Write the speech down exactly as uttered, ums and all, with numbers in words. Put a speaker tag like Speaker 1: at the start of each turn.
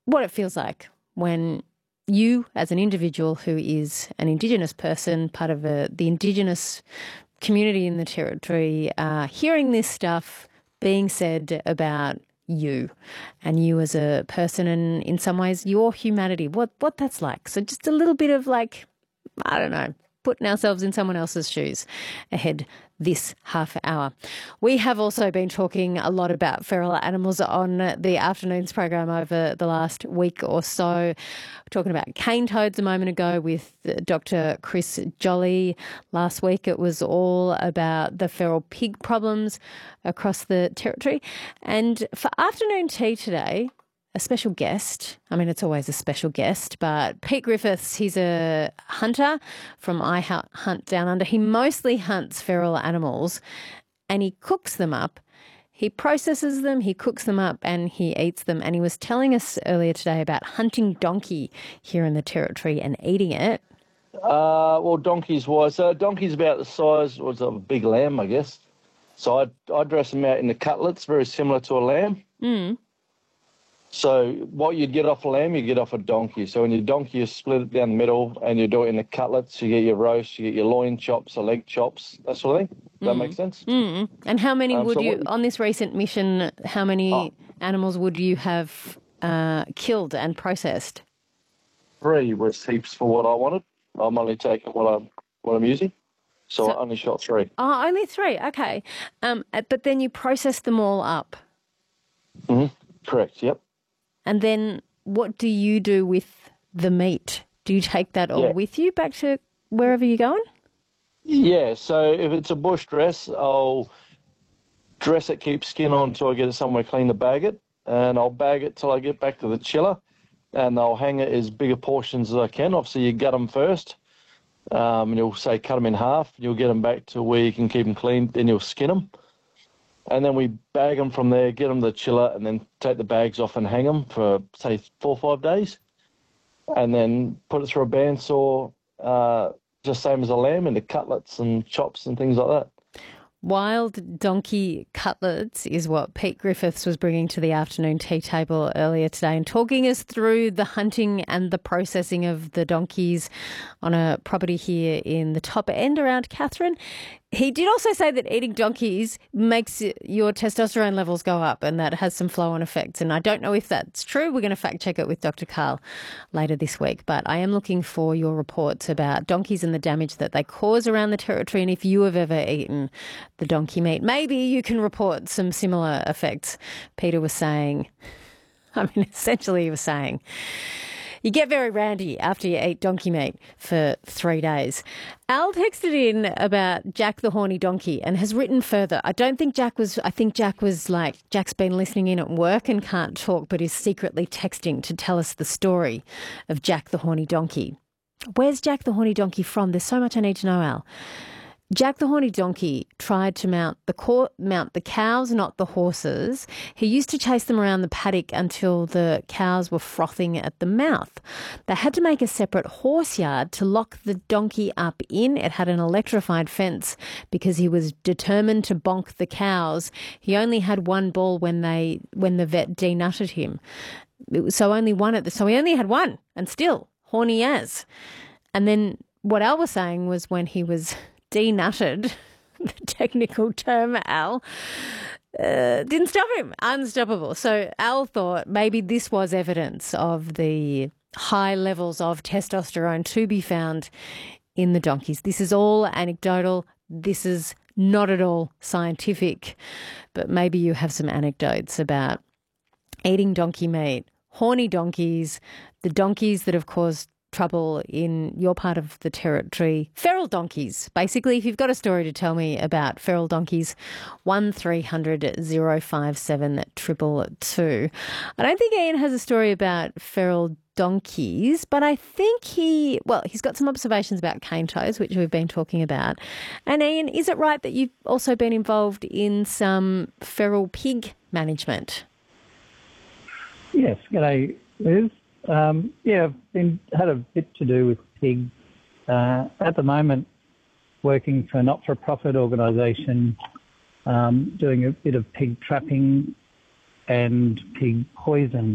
Speaker 1: what it feels like when you, as an individual who is an Indigenous person, part of a, the Indigenous community in the Territory, uh, hearing this stuff being said about you and you as a person and in some ways your humanity, what, what that's like. So just a little bit of like, I don't know, putting ourselves in someone else's shoes ahead this half hour. We have also been talking a lot about feral animals on the afternoons program over the last week or so. We're talking about cane toads a moment ago with Doctor Chris Jolly. Last week it was all about the feral pig problems across the Territory. And for afternoon tea today, a special guest. I mean, it's always a special guest, but Pete Griffiths, he's a hunter from I Hunt Down Under. He mostly hunts feral animals and he cooks them up. He processes them, he cooks them up and he eats them. And he was telling us earlier today about hunting donkey here in the Territory and eating it.
Speaker 2: Uh, well, donkeys wise, so donkey's about the size was of a big lamb, I guess. So I I dress them out in the cutlets, very similar to a lamb.
Speaker 1: Mm.
Speaker 2: So what you'd get off a lamb, you get off a donkey. So when your donkey, you split it down the middle and you do it in the cutlets. You get your roast, you get your loin chops, or leg chops, that sort of thing. Does that
Speaker 1: Mm.
Speaker 2: make sense?
Speaker 1: Mm. And how many
Speaker 2: Um,
Speaker 1: would
Speaker 2: so
Speaker 1: you,
Speaker 2: what-
Speaker 1: on this recent mission, how many
Speaker 2: Oh.
Speaker 1: animals would you have uh, killed and processed?
Speaker 2: Three was heaps for what I wanted. I'm only taking what I'm what I'm using. So,
Speaker 1: So-
Speaker 2: I only shot three.
Speaker 1: Oh, only three. Okay. Um, uh, but then you process them all up.
Speaker 2: hmm Correct, yep.
Speaker 1: And then what do you do with the meat? Do you take that all
Speaker 2: Yeah.
Speaker 1: with you back to wherever you're going?
Speaker 2: Yeah, so if it's a bush dress, I'll dress it, keep skin on until I get it somewhere clean to bag it. And I'll bag it till I get back to the chiller. And I'll hang it as big a portions as I can. Obviously, you gut them first. Um, and you'll say cut them in half. You'll get them back to where you can keep them clean. Then you'll skin them. And then we bag them from there, get them to the chiller, and then take the bags off and hang them for, say, four or five days. And then put it through a bandsaw, uh, just same as a lamb, into cutlets and chops and things like that.
Speaker 1: Wild donkey cutlets is what Pete Griffiths was bringing to the afternoon tea table earlier today and talking us through the hunting and the processing of the donkeys on a property here in the top end around Katherine. He did also say that eating donkeys makes your testosterone levels go up and that has some flow-on effects. And I don't know if that's true. We're going to fact check it with Doctor Carl later this week. But I am looking for your reports about donkeys and the damage that they cause around the Territory. And if you have ever eaten the donkey meat, maybe you can report some similar effects. Peter was saying, I mean, essentially he was saying, you get very randy after you eat donkey meat for three days. Al texted in about Jack the Horny Donkey and has written further. I don't think Jack was, I think Jack was like, Jack's been listening in at work and can't talk, but is secretly texting to tell us the story of Jack the Horny Donkey. Where's Jack the Horny Donkey from? There's so much I need to know, Al. Jack the Horny Donkey tried to mount the cor- mount the cows, not the horses. He used to chase them around the paddock until the cows were frothing at the mouth. They had to make a separate horse yard to lock the donkey up in. It had an electrified fence because he was determined to bonk the cows. He only had one ball when they when the vet denutted him. It was, so only one at the so he only had one, and still horny as. And then what Al was saying was when he was denutted, the technical term, Al, uh, didn't stop him. Unstoppable. So Al thought maybe this was evidence of the high levels of testosterone to be found in the donkeys. This is all anecdotal. This is not at all scientific, but maybe you have some anecdotes about eating donkey meat, horny donkeys, the donkeys that have caused trouble in your part of the Territory. Feral donkeys. Basically, if you've got a story to tell me about feral donkeys, one three hundred oh five seven two two two. I don't think Ian has a story about feral donkeys, but I think he, well, he's got some observations about cane toads, which we've been talking about. And Ian, is it right that you've also been involved in some feral pig management?
Speaker 3: Yes, g'day, Liz. Um, yeah, I've been, had a bit to do with pigs. Uh, at the moment, working for a not-for-profit organisation, um, doing a bit of pig trapping and pig poison